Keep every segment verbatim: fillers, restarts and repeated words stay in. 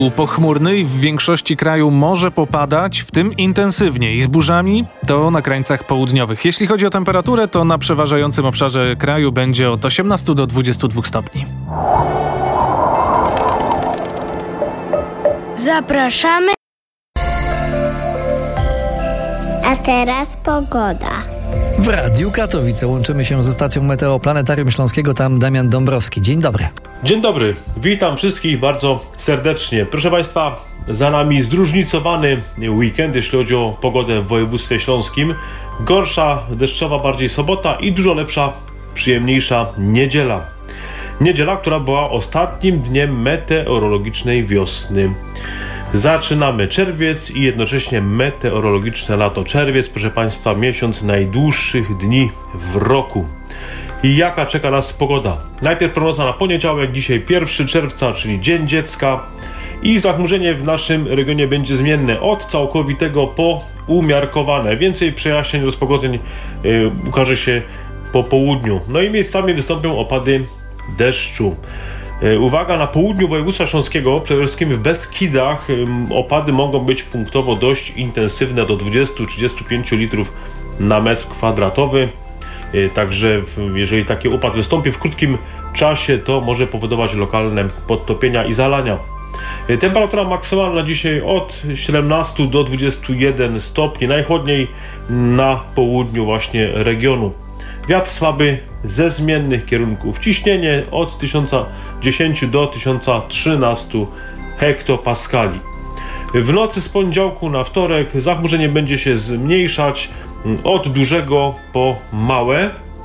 Pochmurny i w większości kraju może popadać, w tym intensywnie i z burzami to na krańcach południowych. Jeśli chodzi o temperaturę, to na przeważającym obszarze kraju będzie od osiemnastu do dwudziestu dwóch stopni. Zapraszamy. A teraz pogoda. W Radiu Katowice łączymy się ze stacją Meteoplanetarium Śląskiego, tam Damian Dąbrowski. Dzień dobry. Dzień dobry, witam wszystkich bardzo serdecznie. Proszę Państwa, za nami zróżnicowany weekend, jeśli chodzi o pogodę w województwie śląskim. Gorsza, deszczowa bardziej sobota i dużo lepsza, przyjemniejsza niedziela. Niedziela, która była ostatnim dniem meteorologicznej wiosny. Zaczynamy czerwiec i jednocześnie meteorologiczne lato. Czerwiec, proszę Państwa, miesiąc najdłuższych dni w roku. I jaka czeka nas pogoda? Najpierw prognoza na poniedziałek, dzisiaj pierwszego czerwca, czyli Dzień Dziecka. I zachmurzenie w naszym regionie będzie zmienne od całkowitego po umiarkowane. Więcej przejaśnień, rozpogodzeń yy, ukaże się po południu. No i miejscami wystąpią opady deszczu. Uwaga, na południu województwa śląskiego, przede wszystkim w Beskidach, opady mogą być punktowo dość intensywne, do dwudziestu do trzydziestu pięciu litrów na metr kwadratowy. Także jeżeli taki upad wystąpi w krótkim czasie, to może powodować lokalne podtopienia i zalania. Temperatura maksymalna dzisiaj od siedemnastu do dwudziestu jeden stopni, najchłodniej na południu właśnie regionu. Wiatr słaby ze zmiennych kierunków. Ciśnienie od tysiąc dziesięć do tysiąc trzynaście hektopaskali. W nocy z poniedziałku na wtorek zachmurzenie będzie się zmniejszać od dużego po małe,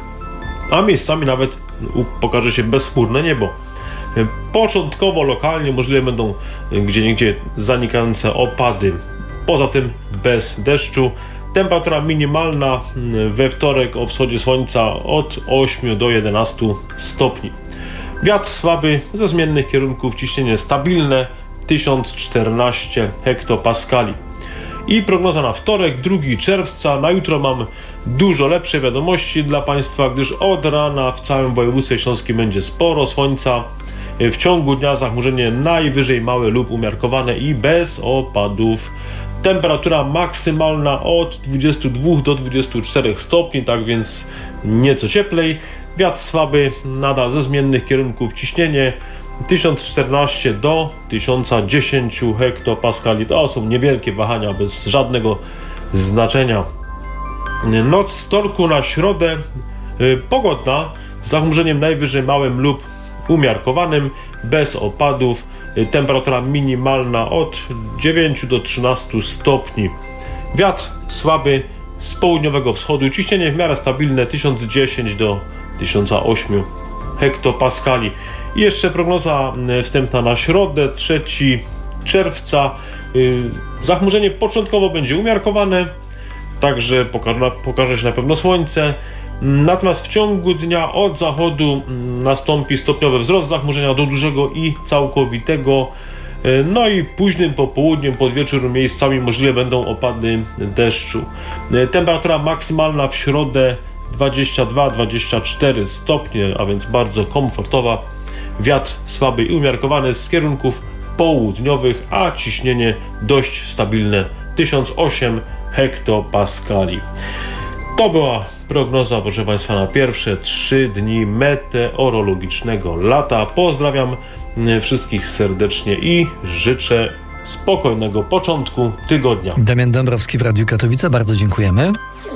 a miejscami nawet pokaże się bezchmurne niebo. Początkowo lokalnie możliwe będą gdzieniegdzie zanikające opady. Poza tym bez deszczu. Temperatura minimalna we wtorek o wschodzie słońca od ośmiu do jedenastu stopni. Wiatr słaby ze zmiennych kierunków, ciśnienie stabilne tysiąc czternaście hektopaskali. I prognoza na wtorek, drugiego czerwca. Na jutro mam dużo lepsze wiadomości dla Państwa, gdyż od rana w całym województwie śląskim będzie sporo słońca. W ciągu dnia zachmurzenie najwyżej małe lub umiarkowane i bez opadów. Temperatura maksymalna od dwudziestu dwóch do dwudziestu czterech stopni, tak więc nieco cieplej. Wiatr słaby, nadal ze zmiennych kierunków, ciśnienie tysiąc czternaście do tysiąc dziesięć hektopaskali. To są niewielkie wahania, bez żadnego znaczenia. Noc z wtorku na środę yy, pogodna, z zachmurzeniem najwyżej małym lub umiarkowanym, bez opadów. Temperatura minimalna od dziewięciu do trzynastu stopni. Wiatr słaby z południowego wschodu. Ciśnienie w miarę stabilne tysiąc dziesięć do tysiąc osiem hektopaskali. I jeszcze prognoza wstępna na środę, trzeciego czerwca. Zachmurzenie początkowo będzie umiarkowane, także poka- pokaże się na pewno słońce. Natomiast w ciągu dnia od zachodu nastąpi stopniowy wzrost zachmurzenia do dużego i całkowitego. No i późnym popołudniem, pod wieczór miejscami możliwe będą opady deszczu. Temperatura maksymalna w środę dwadzieścia dwa do dwudziestu czterech stopni, a więc bardzo komfortowa. Wiatr słaby i umiarkowany z kierunków południowych, a ciśnienie dość stabilne tysiąc osiem hektopaskali. To była prognoza, proszę Państwa, na pierwsze trzy dni meteorologicznego lata. Pozdrawiam wszystkich serdecznie i życzę spokojnego początku tygodnia. Damian Dąbrowski w Radiu Katowice, bardzo dziękujemy.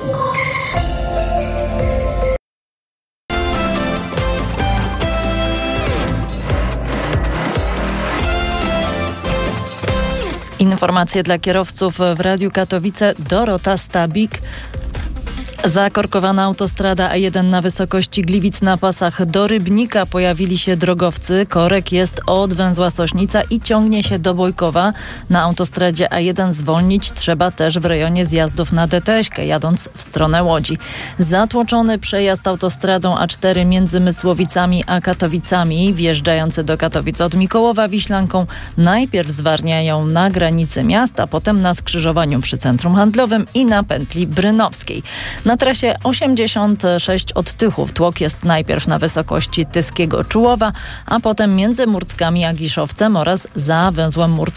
Informacje dla kierowców w Radiu Katowice. Dorota Stabik. Zakorkowana autostrada A jeden na wysokości Gliwic na pasach do Rybnika. Pojawili się drogowcy. Korek jest od węzła Sośnica i ciągnie się do Bojkowa. Na autostradzie A jeden zwolnić trzeba też w rejonie zjazdów na Deteśkę, jadąc w stronę Łodzi. Zatłoczony przejazd autostradą A cztery między Mysłowicami a Katowicami. Wjeżdżający do Katowic od Mikołowa Wiślanką najpierw zwalniają na granicy miasta, potem na skrzyżowaniu przy centrum handlowym i na pętli brynowskiej. Na trasie osiemdziesiąt sześć od Tychów tłok jest najpierw na wysokości Tyskiego Czułowa, a potem między Murckami a Giszowcem oraz za węzłem Murck